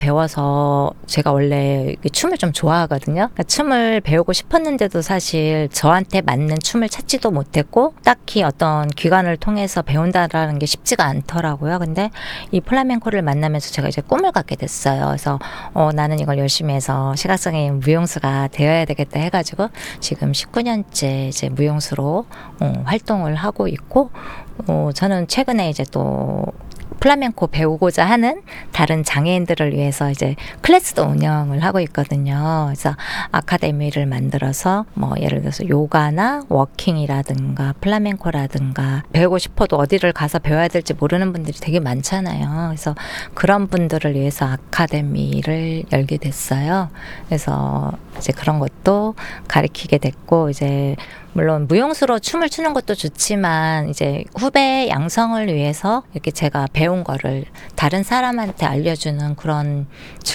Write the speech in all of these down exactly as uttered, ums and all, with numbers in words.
배워서 제가 원래 춤을 좀 좋아하거든요. 그러니까 춤을 배우고 싶었는데도 사실 저한테 맞는 춤을 찾지도 못했고 딱히 어떤 기관을 통해서 배운다라는 게 쉽지가 않더라고요. 근데 이 플라멩코를 만나면서 제가 이제 꿈을 갖게 됐어요. 그래서 어, 나는 이걸 열심히 해서 시각장애인 무용수가 되어야 되겠다 해가지고 지금 십구 년째 이제 무용수로 어, 활동을 하고 있고 어, 저는 최근에 이제 또 플라멩코 배우고자 하는 다른 장애인들을 위해서 이제 클래스도 운영을 하고 있거든요. 그래서 아카데미를 만들어서 뭐 예를 들어서 요가나 워킹이라든가 플라멩코라든가 배우고 싶어도 어디를 가서 배워야 될지 모르는 분들이 되게 많잖아요. 그래서 그런 분들을 위해서 아카데미를 열게 됐어요. 그래서 이제 그런 것도 가르치게 됐고 이제 물론 무용수로 춤을 추는 것도 좋지만 이제 후배 양성을 위해서 이렇게 제가 배운 거를 다른 사람한테 알려주는 그런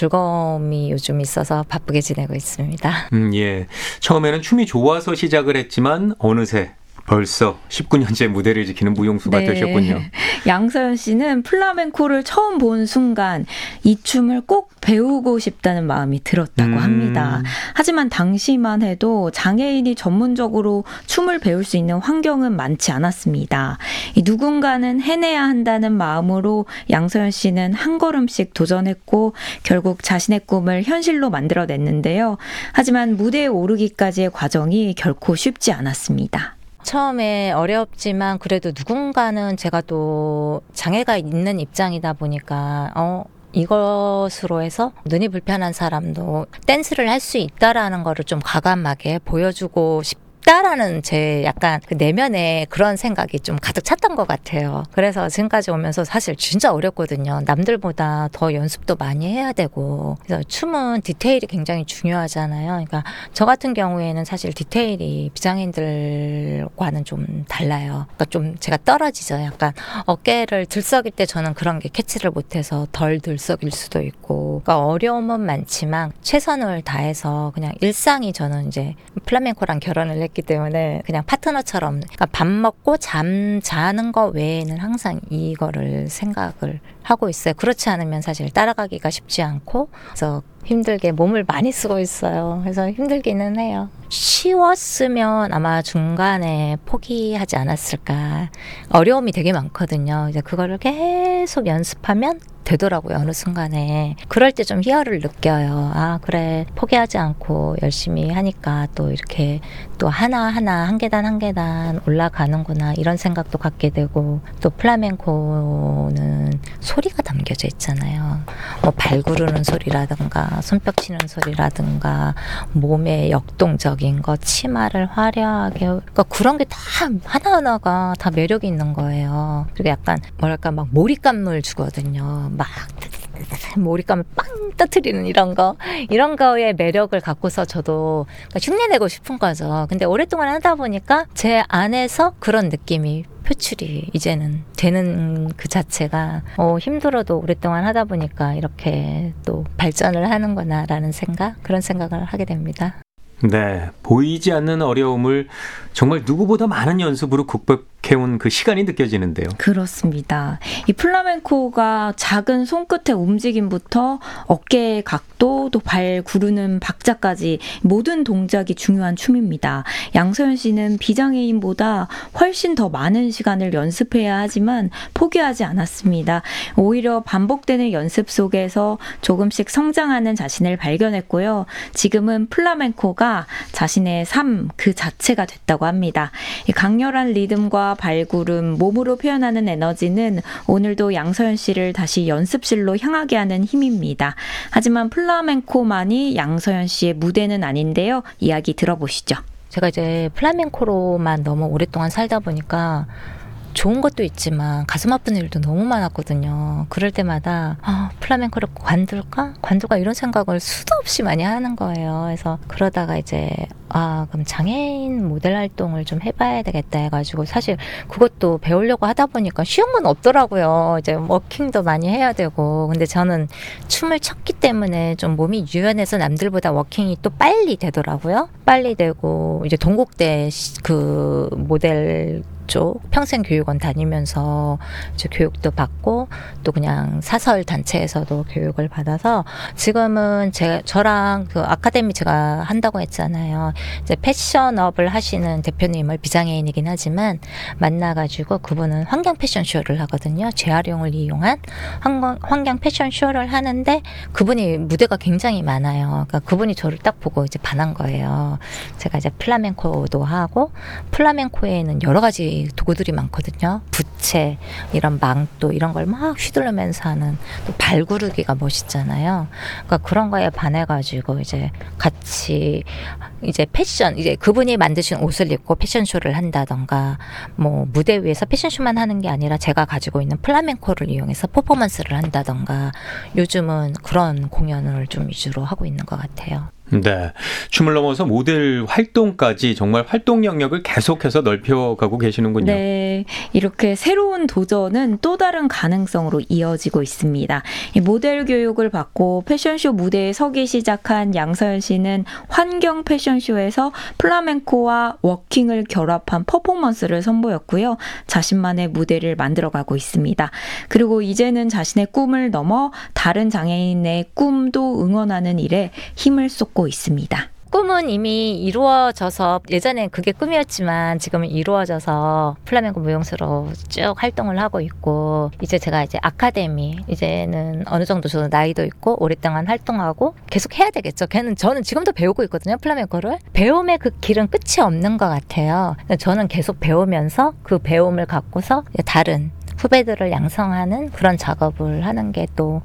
즐거움이 요즘 있어서 바쁘게 지내고 있습니다. 음, 예. 처음에는 춤이 좋아서 시작을 했지만 어느새 벌써 십구 년째 무대를 지키는 무용수가 네. 되셨군요. 양서연 씨는 플라멩코를 처음 본 순간 이 춤을 꼭 배우고 싶다는 마음이 들었다고 음. 합니다. 하지만 당시만 해도 장애인이 전문적으로 춤을 배울 수 있는 환경은 많지 않았습니다. 이 누군가는 해내야 한다는 마음으로 양서연 씨는 한 걸음씩 도전했고 결국 자신의 꿈을 현실로 만들어냈는데요. 하지만 무대에 오르기까지의 과정이 결코 쉽지 않았습니다. 처음에 어렵지만 그래도 누군가는 제가 또 장애가 있는 입장이다 보니까 어 이것으로 해서 눈이 불편한 사람도 댄스를 할 수 있다라는 거를 좀 과감하게 보여주고 싶 다라는 제 약간 그 내면에 그런 생각이 좀 가득 찼던 것 같아요. 그래서 지금까지 오면서 사실 진짜 어렵거든요. 남들보다 더 연습도 많이 해야 되고 그래서 춤은 디테일이 굉장히 중요하잖아요. 그러니까 저 같은 경우에는 사실 디테일이 비장애인들과는 좀 달라요. 그러니까 좀 제가 떨어지죠. 약간 어깨를 들썩일 때 저는 그런 게 캐치를 못해서 덜 들썩일 수도 있고 그러니까 어려움은 많지만 최선을 다해서 그냥 일상이 저는 이제 플라멩코랑 결혼을 했기 때문에 그냥 파트너처럼 그러니까 밥 먹고 잠 자는 거 외에는 항상 이거를 생각을 하고 있어요. 그렇지 않으면 사실 따라가기가 쉽지 않고 그래서 힘들게 몸을 많이 쓰고 있어요. 그래서 힘들기는 해요. 쉬웠으면 아마 중간에 포기하지 않았을까. 어려움이 되게 많거든요. 이제 그거를 계속 연습하면 되더라고요. 어느 순간에. 그럴 때 좀 희열을 느껴요. 아, 그래. 포기하지 않고 열심히 하니까 또 이렇게 또 하나하나 한 계단 한 계단 올라가는구나. 이런 생각도 갖게 되고 또 플라멩코는 소리가 담겨져 있잖아요. 뭐 발 구르는 소리라든가 손뼉 치는 소리라든가 몸의 역동적인 거, 치마를 화려하게 그러니까 그런 게 다 하나하나가 다 매력이 있는 거예요. 그리고 약간 뭐랄까 막 몰입감을 주거든요. 막 몰입감을 빵 터트리는 이런 거 이런 거에 매력을 갖고서 저도 그러니까 흉내내고 싶은 거죠. 근데 오랫동안 하다 보니까 제 안에서 그런 느낌이 표출이 이제는 되는 그 자체가 어, 힘들어도 오랫동안 하다 보니까 이렇게 또 발전을 하는구나라는 생각 그런 생각을 하게 됩니다. 네, 보이지 않는 어려움을 정말 누구보다 많은 연습으로 극복해온 그 시간이 느껴지는데요. 그렇습니다. 이 플라멩코가 작은 손끝의 움직임부터 어깨의 각도, 또 발 구르는 박자까지 모든 동작이 중요한 춤입니다. 양서연 씨는 비장애인보다 훨씬 더 많은 시간을 연습해야 하지만 포기하지 않았습니다. 오히려 반복되는 연습 속에서 조금씩 성장하는 자신을 발견했고요. 지금은 플라멩코가 자신의 삶 그 자체가 됐다고 합니다. 이 강렬한 리듬과 발구름, 몸으로 표현하는 에너지는 오늘도 양서연 씨를 다시 연습실로 향하게 하는 힘입니다. 하지만 플라멩코만이 양서연 씨의 무대는 아닌데요. 이야기 들어보시죠. 제가 이제 플라멩코로만 너무 오랫동안 살다 보니까 좋은 것도 있지만 가슴 아픈 일도 너무 많았거든요. 그럴 때마다 아, 플라멩코를 관둘까? 관둘까? 이런 생각을 수도 없이 많이 하는 거예요. 그래서 그러다가 이제 아 그럼 장애인 모델 활동을 좀 해봐야 되겠다 해가지고 사실 그것도 배우려고 하다 보니까 쉬운 건 없더라고요. 이제 워킹도 많이 해야 되고 근데 저는 춤을 췄기 때문에 좀 몸이 유연해서 남들보다 워킹이 또 빨리 되더라고요. 빨리 되고 이제 동국대 그 모델 쪽 평생교육원 다니면서 이제 교육도 받고 또 그냥 사설 단체에서도 교육을 받아서 지금은 제 저랑 그 아카데미 제가 한다고 했잖아요. 이제 패션업을 하시는 대표님을 비장애인이긴 하지만 만나가지고 그분은 환경 패션쇼를 하거든요. 재활용을 이용한 환경, 환경 패션쇼를 하는데 그분이 무대가 굉장히 많아요. 그러니까 그분이 저를 딱 보고 이제 반한 거예요. 제가 이제 플라멩코도 하고 플라멩코에는 여러 가지 도구들이 많거든요. 부채, 이런 망토 이런 걸 막 휘둘르면서 하는 또 발구르기가 멋있잖아요. 그러니까 그런 거에 반해가지고 이제 같이 이제 패션 이제 그분이 만드신 옷을 입고 패션쇼를 한다던가 뭐 무대 위에서 패션쇼만 하는 게 아니라 제가 가지고 있는 플라멩코를 이용해서 퍼포먼스를 한다던가 요즘은 그런 공연을 좀 위주로 하고 있는 것 같아요. 네. 춤을 넘어서 모델 활동까지 정말 활동 영역을 계속해서 넓혀가고 계시는군요. 네. 이렇게 새로운 도전은 또 다른 가능성으로 이어지고 있습니다. 이 모델 교육을 받고 패션쇼 무대에 서기 시작한 양서연 씨는 환경 패션쇼에서 플라멩코와 워킹을 결합한 퍼포먼스를 선보였고요. 자신만의 무대를 만들어가고 있습니다. 그리고 이제는 자신의 꿈을 넘어 다른 장애인의 꿈도 응원하는 일에 힘을 쏟고 있습니다. 꿈은 이미 이루어져서 예전엔 그게 꿈이었지만 지금은 이루어져서 플라멩코 무용수로 쭉 활동을 하고 있고 이제 제가 이제 아카데미 이제는 어느 정도 저도 나이도 있고 오랫동안 활동하고 계속 해야 되겠죠. 걔는 저는 지금도 배우고 있거든요. 플라멩코를. 배움의 그 길은 끝이 없는 것 같아요. 저는 계속 배우면서 그 배움을 갖고서 다른 후배들을 양성하는 그런 작업을 하는 게 또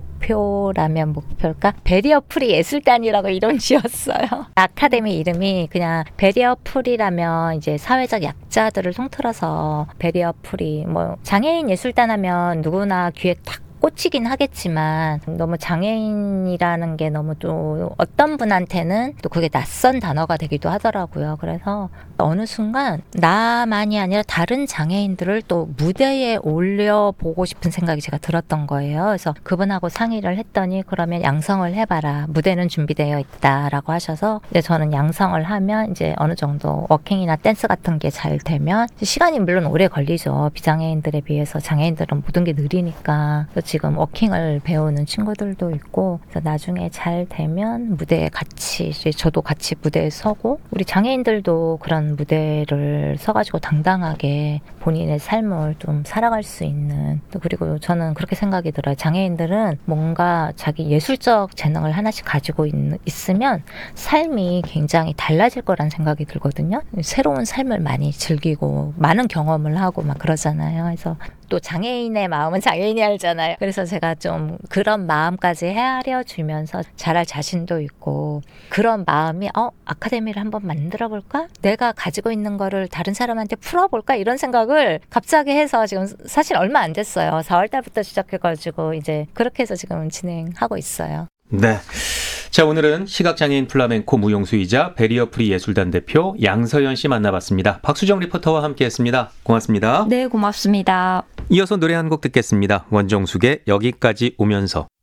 목표라면 목표일까? 베리어 프리 예술단이라고 이름 지었어요. 아카데미 이름이 그냥 베리어 프리라면 이제 사회적 약자들을 통틀어서 베리어 프리 뭐 장애인 예술단 하면 누구나 귀에 탁 꽂히긴 하겠지만 너무 장애인이라는 게 너무 또 어떤 분한테는 또 그게 낯선 단어가 되기도 하더라고요. 그래서 어느 순간 나만이 아니라 다른 장애인들을 또 무대에 올려보고 싶은 생각이 제가 들었던 거예요. 그래서 그분하고 상의를 했더니 그러면 양성을 해봐라. 무대는 준비되어 있다라고 하셔서 이제 저는 양성을 하면 이제 어느 정도 워킹이나 댄스 같은 게 잘 되면 시간이 물론 오래 걸리죠. 비장애인들에 비해서 장애인들은 모든 게 느리니까. 지금 워킹을 배우는 친구들도 있고 그래서 나중에 잘 되면 무대에 같이 저도 같이 무대에 서고 우리 장애인들도 그런 무대를 서가지고 당당하게 본인의 삶을 좀 살아갈 수 있는 또 그리고 저는 그렇게 생각이 들어요. 장애인들은 뭔가 자기 예술적 재능을 하나씩 가지고 있, 있으면 삶이 굉장히 달라질 거란 생각이 들거든요. 새로운 삶을 많이 즐기고 많은 경험을 하고 막 그러잖아요. 그래서 또 장애인의 마음은 장애인이 알잖아요. 그래서 제가 좀 그런 마음까지 헤아려 주면서 잘할 자신도 있고 그런 마음이 어 아카데미를 한번 만들어 볼까? 내가 가지고 있는 거를 다른 사람한테 풀어볼까? 이런 생각을 갑자기 해서 지금 사실 얼마 안 됐어요. 사월 달부터 시작해가지고 이제 그렇게 해서 지금 진행하고 있어요. 네. 자, 오늘은 시각장애인 플라멩코 무용수이자 베리어 프리 예술단 대표 양서연 씨 만나봤습니다. 박수정 리포터와 함께했습니다. 고맙습니다. 네, 고맙습니다. 이어서 노래 한 곡 듣겠습니다. 원정숙의 여기까지 오면서.